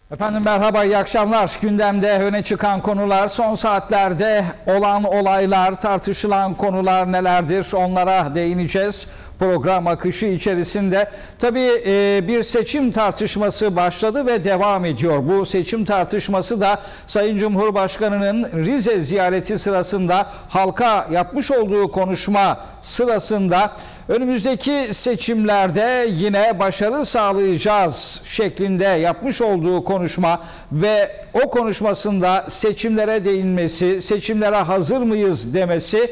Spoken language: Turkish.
Efendim merhaba, iyi akşamlar. Gündemde öne çıkan konular, son saatlerde olan olaylar, tartışılan konular nelerdir? Onlara değineceğiz program akışı içerisinde. Tabii bir seçim tartışması başladı ve devam ediyor. Bu seçim tartışması da Sayın Cumhurbaşkanı'nın Rize ziyareti sırasında halka yapmış olduğu konuşma sırasında önümüzdeki seçimlerde yine başarı sağlayacağız şeklinde yapmış olduğu konuşma ve o konuşmasında seçimlere değinmesi, seçimlere hazır mıyız demesi